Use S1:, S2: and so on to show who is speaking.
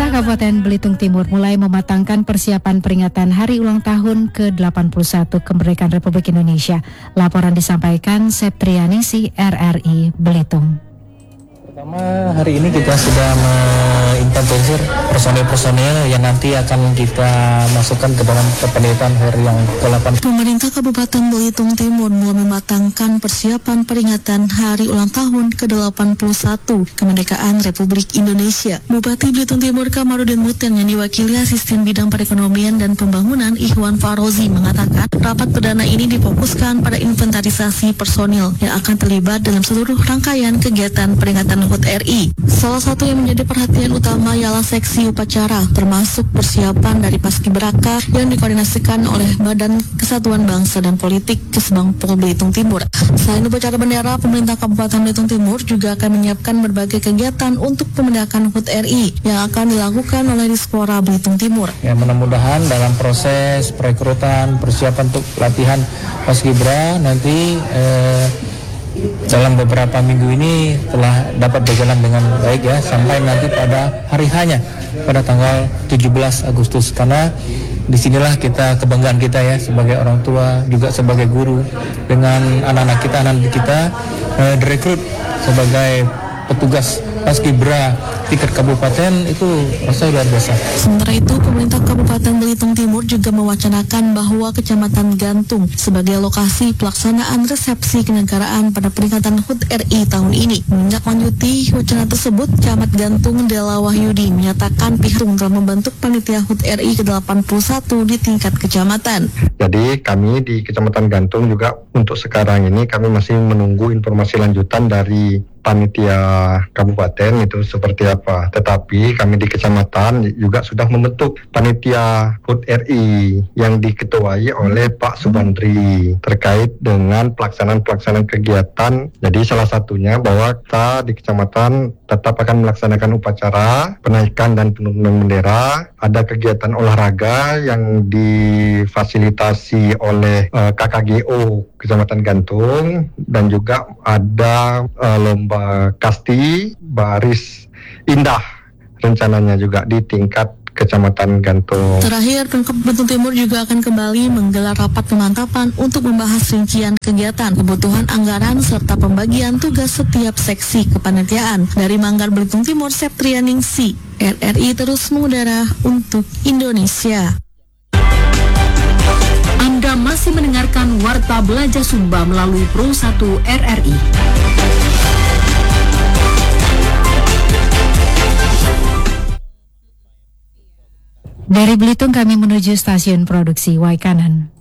S1: Pemerintah Kabupaten Belitung Timur mulai mematangkan persiapan peringatan Hari Ulang Tahun ke-81 Kemerdekaan Republik Indonesia. Laporan disampaikan Septrianingsi RRI Belitung.
S2: Pertama, hari ini kita sudah mengintervensi personil-personil yang nanti akan kita masukkan ke dalam kependekan hari yang ke-8.
S3: Pemerintah Kabupaten Belitung Timur mulai mematangkan persiapan peringatan Hari Ulang Tahun ke-81 Kemerdekaan Republik Indonesia. Bupati Belitung Timur Kamarudin Muten yang diwakili Asisten Bidang Perekonomian dan Pembangunan Ikhwan Farozi mengatakan rapat perdana ini difokuskan pada inventarisasi personil yang akan terlibat dalam seluruh rangkaian kegiatan peringatan HUT RI. Salah satu yang menjadi perhatian utama ialah seksi upacara, termasuk persiapan dari Paskibraka yang dikoordinasikan oleh Badan Kesatuan Bangsa dan Politik Kesbangpol Belitung Timur. Selain upacara bendera, pemerintah Kabupaten Belitung Timur juga akan menyiapkan berbagai kegiatan untuk pemendakan HUT RI yang akan dilakukan oleh Dispora Belitung Timur.
S2: Ya, mudah-mudahan dalam proses perekrutan, persiapan untuk latihan Paskibra nanti dalam beberapa minggu ini telah dapat berjalan dengan baik ya, sampai nanti pada hari hanya pada tanggal 17 Agustus, karena disinilah kebanggaan kita ya sebagai orang tua, juga sebagai guru, dengan anak-anak kita direkrut sebagai petugas Paskibra tingkat kabupaten, itu rasa luar biasa.
S3: Sementara itu, pemerintah Kabupaten Belitung Timur juga mewacanakan bahwa Kecamatan Gantung sebagai lokasi pelaksanaan resepsi kenegaraan pada peringatan HUT RI tahun ini. Menindaklanjuti wacana tersebut, Camat Gantung Dela Wahyudi menyatakan pihak telah membentuk panitia HUT RI ke-81 di tingkat kecamatan.
S4: Jadi kami di Kecamatan Gantung juga untuk sekarang ini kami masih menunggu informasi lanjutan dari panitia kabupaten itu seperti apa. Tetapi kami di kecamatan juga sudah membentuk panitia HUT RI yang diketuai oleh Pak Subandri terkait dengan pelaksanaan kegiatan. Jadi salah satunya bahwa kita di kecamatan tetap akan melaksanakan upacara penaikan dan penurunan bendera. Ada kegiatan olahraga yang difasilitasi oleh KKGO Kecamatan Gantung, dan juga ada lomba kasti baris indah rencananya juga di tingkat Kecamatan Gantung.
S3: Terakhir, Pemkab Belitung Timur juga akan kembali menggelar rapat pemantapan untuk membahas rincian kegiatan, kebutuhan anggaran, serta pembagian tugas setiap seksi kepanitiaan. Dari Manggar Belitung Timur, Septrianingsi RRI terus mengudara untuk Indonesia.
S5: Anda masih mendengarkan Warta Belajar Sumba melalui Pro 1 RRI.
S1: Dari Belitung kami menuju stasiun produksi Waikanan.